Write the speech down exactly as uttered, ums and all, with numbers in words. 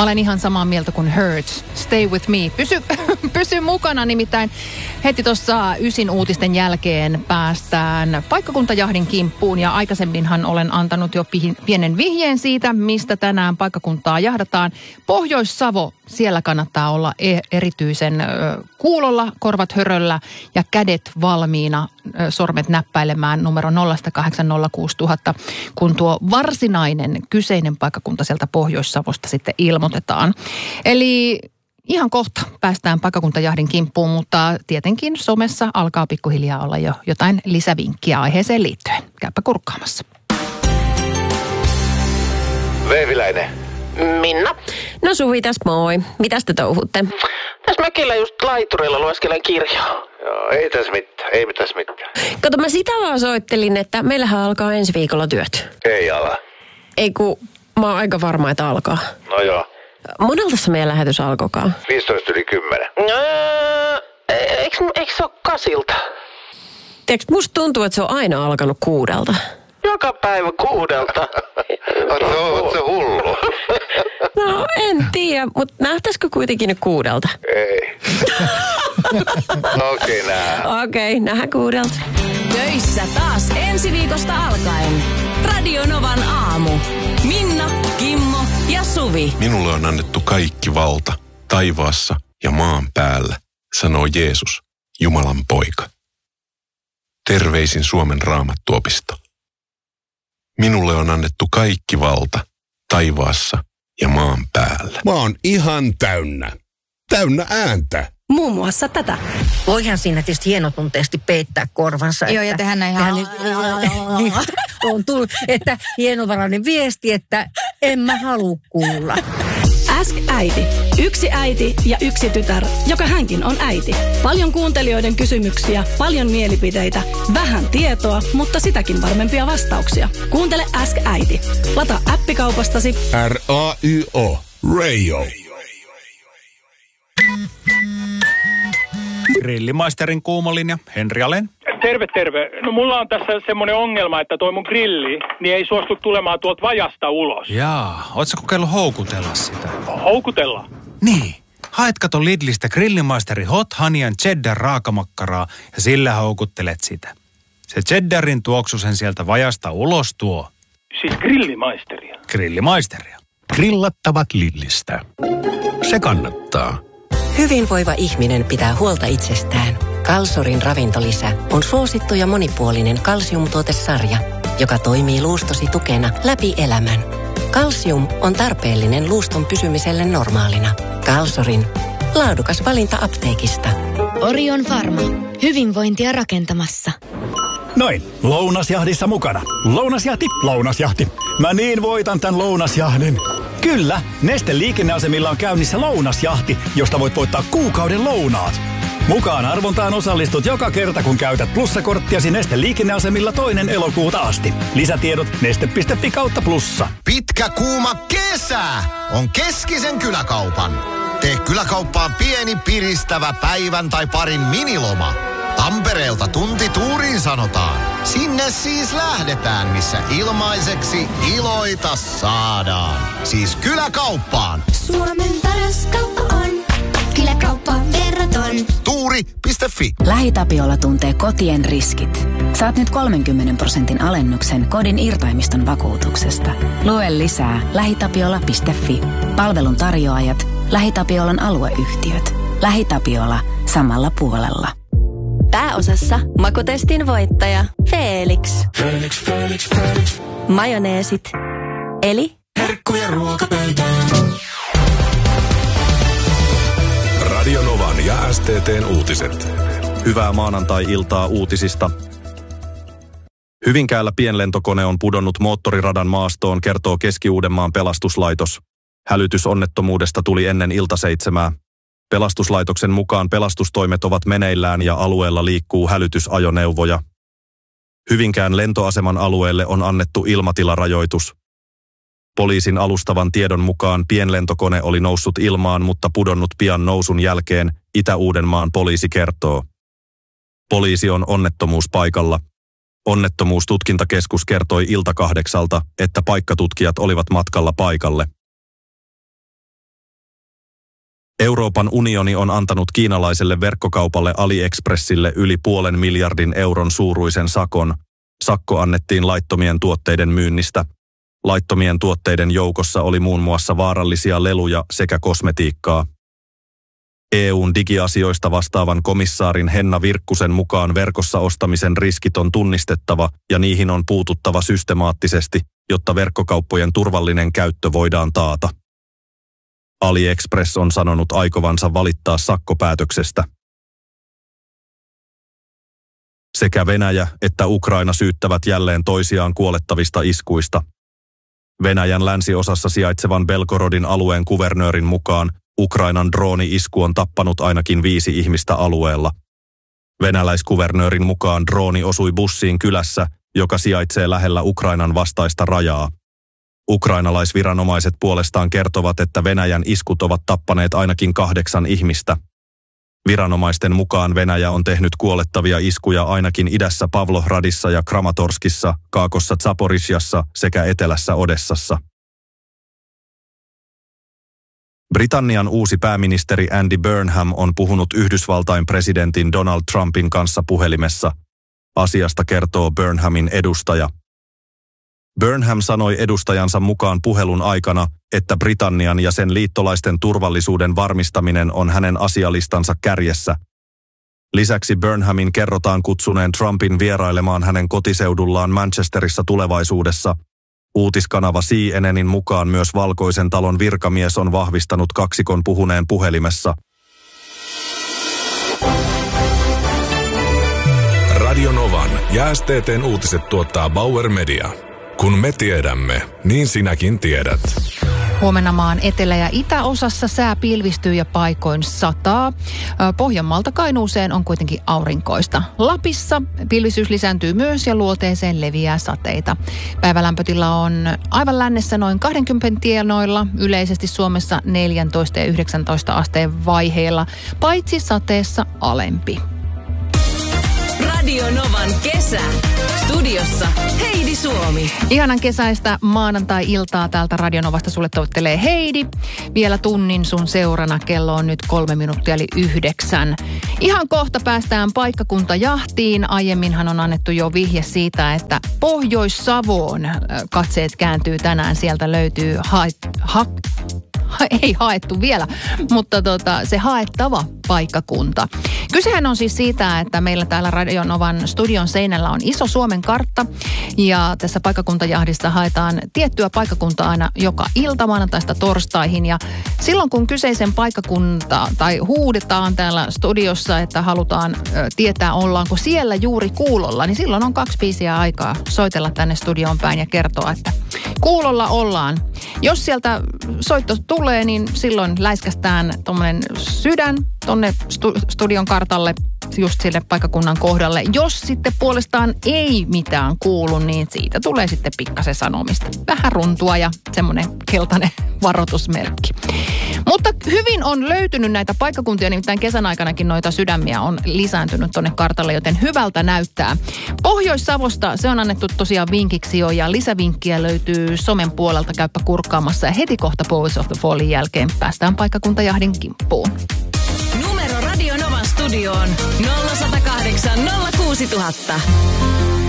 Mä olen ihan samaa mieltä kuin Hurts. Stay with me. Pysy, pysy mukana, nimittäin heti tuossa ysin uutisten jälkeen päästään paikkakuntajahdin kimppuun. Ja aikaisemminhan olen antanut jo pienen vihjeen siitä, mistä tänään paikkakuntaa jahdataan. Pohjois-Savo, siellä kannattaa olla e- erityisen ö, kuulolla, korvat höröllä ja kädet valmiina, ö, sormet näppäilemään numero nolla kahdeksan nolla kuusi nolla nolla nolla, kun tuo varsinainen kyseinen paikkakunta sieltä Pohjois-Savosta sitten ilmoitetaan. Eli ihan kohta päästään paikkakuntajahdin kimppuun, mutta tietenkin somessa alkaa pikkuhiljaa olla jo jotain lisävinkkiä aiheeseen liittyen. Käypä kurkkaamassa. Veiviläinen. Minna. No Suvi tässä moi. Mitäs te touhutte? Tässä mökillä just laiturilla lueskelen kirjaa. Joo, ei tässä mitään, ei tässä mitään. Kato, mä sitä vaan soittelin, että meillähän alkaa ensi viikolla työt. Ei ala. Ei kun, mä oon aika varma, että alkaa. No joo. Monelta se meidän lähetys alkoikaan? viisitoista yli kymmenen. Öö, eikö, eikö se ole kasilta? Tiedätkö, musta tuntuu, että se on aina alkanut kuudelta. Joka päivä kuudelta. Oot se hullu? No en tiedä, mutta nähtäisikö kuitenkin nyt kuudelta? Ei. Okei, okay, nää. Okei, okay, nähdään kuudelta. Töissä taas ensi viikosta alkaen. Radio Novan aamu. Minna, Kimmo ja Suvi. Minulle on annettu kaikki valta taivaassa ja maan päällä, sanoo Jeesus, Jumalan poika. Terveisin Suomen Raamattuopisto. Minulle on annettu kaikki valta taivaassa ja maan päällä. Mä oon ihan täynnä. Täynnä ääntä. Muun muassa tätä. Voihan siinä tietysti hienotunteesti peittää korvansa. Joo, että, ja tehdään näin ihan... on tullut, että hienovarainen viesti, että en mä halua kuulla. Ask äiti. Yksi äiti ja yksi tytär, joka hänkin on äiti. Paljon kuuntelijoiden kysymyksiä, paljon mielipiteitä, vähän tietoa, mutta sitäkin varmempia vastauksia. Kuuntele Ask äiti. Lataa appikaupastasi R A Y O. Radio. Grillimaisterin kuumolinja, Henri Alen. Terve, terve. No mulla on tässä semmoinen ongelma, että toi mun grilli, niin ei suostu tulemaan tuolta vajasta ulos. Jaa, oot sä kokeillut houkutella sitä? Houkutella? Niin. Haet kato Lidlistä Grillimaisteri Hot Honey Cheddar raakamakkaraa ja sillä houkuttelet sitä. Se cheddarin tuoksu sen sieltä vajasta ulos tuo. Siis grillimaisteria? Grillimaisteria. Grillattavat Lidlistä. Se kannattaa. Hyvinvoiva ihminen pitää huolta itsestään. Kalsorin ravintolisä on suosittu ja monipuolinen kalsiumtuotesarja, joka toimii luustosi tukena läpi elämän. Kalsium on tarpeellinen luuston pysymiselle normaalina. Kalsorin. Laadukas valinta apteekista. Orion Pharma. Hyvinvointia rakentamassa. Noin, lounasjahdissa mukana. Lounasjahti, lounasjahti. Mä niin voitan tän lounasjahdin. Kyllä, Neste liikenneasemilla on käynnissä lounasjahti, josta voit voittaa kuukauden lounaat. Mukaan arvontaan osallistut joka kerta, kun käytät plussakorttiasi Neste liikenneasemilla toinen elokuuta asti. Lisätiedot neste piste fi kautta plussa. Pitkä kuuma kesä on Keskisen kyläkaupan. Tee kyläkauppaan pieni piristävä päivän tai parin miniloma. Tampereelta tunti tuuriin sanotaan. Sinne siis lähdetään, missä ilmaiseksi iloita saadaan. Siis kyläkauppaan. Suomen paras kauppa on kyläkauppaan verraton. Tuuri piste fi. LähiTapiola tuntee kotien riskit. Saat nyt kolmenkymmenen prosentin alennuksen kodin irtaimiston vakuutuksesta. Lue lisää lähitapiola piste fi. Palvelun tarjoajat, LähiTapiolan alueyhtiöt. LähiTapiola samalla puolella. Pääosassa makutestin voittaja Felix. Felix, Felix, Felix. Majoneesit. Eli herkkuja ruokapöytään. Radio Novan ja S T T:n uutiset. Hyvää maanantai-iltaa uutisista. Hyvinkäällä pienlentokone on pudonnut moottoriradan maastoon, kertoo Keski-Uudenmaan pelastuslaitos. Hälytys onnettomuudesta tuli ennen iltaseitsemää. Pelastuslaitoksen mukaan pelastustoimet ovat meneillään ja alueella liikkuu hälytysajoneuvoja. Hyvinkään lentoaseman alueelle on annettu ilmatilarajoitus. Poliisin alustavan tiedon mukaan pienlentokone oli noussut ilmaan, mutta pudonnut pian nousun jälkeen, Itä-Uudenmaan poliisi kertoo. Poliisi on onnettomuuspaikalla. Onnettomuustutkintakeskus kertoi ilta kahdeksalta, että paikkatutkijat olivat matkalla paikalle. Euroopan unioni on antanut kiinalaiselle verkkokaupalle AliExpressille yli puolen miljardin euron suuruisen sakon. Sakko annettiin laittomien tuotteiden myynnistä. Laittomien tuotteiden joukossa oli muun muassa vaarallisia leluja sekä kosmetiikkaa. E U:n digiasioista vastaavan komissaarin Henna Virkkusen mukaan verkossa ostamisen riskit on tunnistettava ja niihin on puututtava systemaattisesti, jotta verkkokauppojen turvallinen käyttö voidaan taata. AliExpress on sanonut aikovansa valittaa sakkopäätöksestä. Sekä Venäjä että Ukraina syyttävät jälleen toisiaan kuolettavista iskuista. Venäjän länsiosassa sijaitsevan Belgorodin alueen kuvernöörin mukaan Ukrainan drooni-isku on tappanut ainakin viisi ihmistä alueella. Venäläiskuvernöörin mukaan drooni osui bussiin kylässä, joka sijaitsee lähellä Ukrainan vastaista rajaa. Ukrainalaisviranomaiset puolestaan kertovat, että Venäjän iskut ovat tappaneet ainakin kahdeksan ihmistä. Viranomaisten mukaan Venäjä on tehnyt kuolettavia iskuja ainakin idässä Pavlohradissa ja Kramatorskissa, kaakossa Zaporizhzhassa sekä etelässä Odessassa. Britannian uusi pääministeri Andy Burnham on puhunut Yhdysvaltain presidentin Donald Trumpin kanssa puhelimessa. Asiasta kertoo Burnhamin edustaja. Burnham sanoi edustajansa mukaan puhelun aikana, että Britannian ja sen liittolaisten turvallisuuden varmistaminen on hänen asialistansa kärjessä. Lisäksi Burnhamin kerrotaan kutsuneen Trumpin vierailemaan hänen kotiseudullaan Manchesterissa tulevaisuudessa. Uutiskanava C N N:in mukaan myös Valkoisen talon virkamies on vahvistanut kaksikon puhuneen puhelimessa. Radio Novan ja S T T:n uutiset tuottaa Bauer Media. Kun me tiedämme, niin sinäkin tiedät. Huomenna maan etelä- ja itäosassa sää pilvistyy ja paikoin sataa. Pohjanmaalta Kainuuseen on kuitenkin aurinkoista. Lapissa pilvisyys lisääntyy myös ja luoteeseen leviää sateita. Päivälämpötila on aivan lännessä noin kaksikymmentä tienoilla, yleisesti Suomessa neljätoista ja yhdeksäntoista asteen vaiheilla, paitsi sateessa alempi. Radio Novan kesä. Studiossa Heidi Suomi. Ihanan kesäistä maanantai-iltaa täältä Radio Novasta sulle toivottelee Heidi. Vielä tunnin sun seurana. Kello on nyt kolme minuuttia eli yhdeksän. Ihan kohta päästään paikkakuntajahtiin. Aiemminhan on annettu jo vihje siitä, että Pohjois-Savoon katseet kääntyy tänään. Sieltä löytyy ha- ha- ei haettu vielä, mutta tota, se haettava paikkakunta. Kysehän on siis siitä, että meillä täällä Radio Novan studion seinällä on iso Suomen kartta ja tässä paikkakuntajahdissa haetaan tiettyä paikkakuntaa aina joka ilta maanantaista torstaihin ja silloin kun kyseisen paikkakunta tai huudetaan täällä studiossa, että halutaan ö, tietää ollaanko siellä juuri kuulolla, niin silloin on kaksi biisiä aikaa soitella tänne studioon päin ja kertoa, että kuulolla ollaan. Jos sieltä soitto tulee, niin silloin läiskästään tommonen sydän tonne stu- studion kartalle just sille paikkakunnan kohdalle. Jos sitten puolestaan ei mitään kuulu, niin siitä tulee sitten pikkasen sanomista. Vähän runtua ja semmoinen keltainen varoitusmerkki. Mutta hyvin on löytynyt näitä paikkakuntia, nimittäin kesän aikanakin noita sydämiä on lisääntynyt tonne kartalle, joten hyvältä näyttää. Pohjois-Savosta se on annettu tosiaan vinkiksi jo ja lisävinkkiä löytyy somen puolelta, käyppä kurkkaamassa ja heti kohta Boys of the Fallin jälkeen päästään paikkakuntajahdin kimppuun. Numero Radio Novan studioon nolla yksi nolla kahdeksan nolla kuusi nolla nolla nolla.